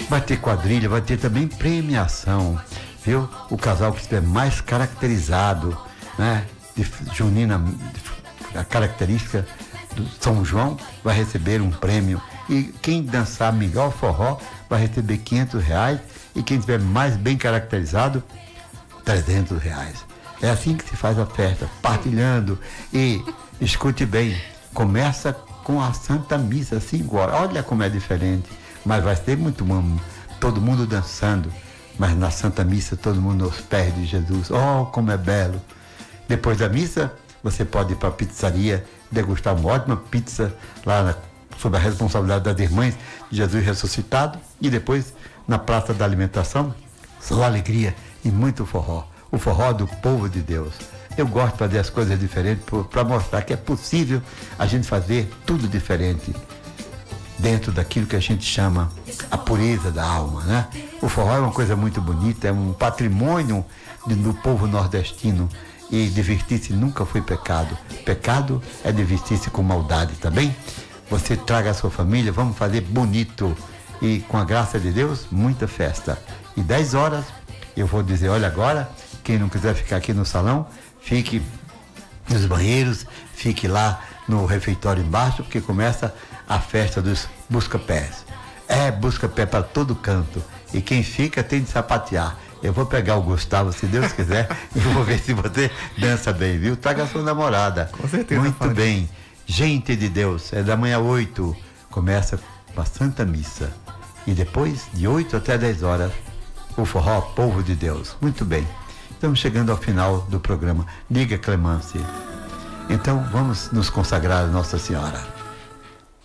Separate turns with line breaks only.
Vai ter quadrilha, vai ter também premiação, viu? O casal que estiver mais caracterizado, né? De junina, a característica do São João, vai receber um prêmio. E quem dançar melhor forró vai receber R$500. E quem estiver mais bem caracterizado, R$300. É assim que se faz a festa, partilhando. E escute bem, começa com a Santa Missa, 5 horas. Olha como é diferente. Mas vai ter muito amo, todo mundo dançando. Mas na Santa Missa, todo mundo aos pés de Jesus. Oh, como é belo. Depois da missa, você pode ir para a pizzaria, degustar uma ótima pizza lá sob a responsabilidade das Irmãs de Jesus Ressuscitado. E depois, na Praça da Alimentação, só alegria e muito forró. O forró do povo de Deus. Eu gosto de fazer as coisas diferentes para mostrar que é possível a gente fazer tudo diferente dentro daquilo que a gente chama a pureza da alma, né? O forró é uma coisa muito bonita, é um patrimônio do povo nordestino. E divertir-se nunca foi pecado. Pecado é divertir-se com maldade, tá bem? Você traga a sua família, vamos fazer bonito. E com a graça de Deus, muita festa. E 10 horas, eu vou dizer, olha agora, quem não quiser ficar aqui no salão, fique nos banheiros, fique lá no refeitório embaixo, porque começa a festa dos busca-pés. É busca-pé para todo canto. E quem fica tem de sapatear. Eu vou pegar o Gustavo, se Deus quiser, e vou ver se você dança bem, viu? Traga a sua namorada.
Com certeza.
Muito bem. Gente de Deus, é da manhã 8, começa com a Santa Missa. E depois, de 8 até 10 horas, o forró Povo de Deus. Muito bem. Estamos chegando ao final do programa. Diga, Clemence. Então, vamos nos consagrar a Nossa Senhora.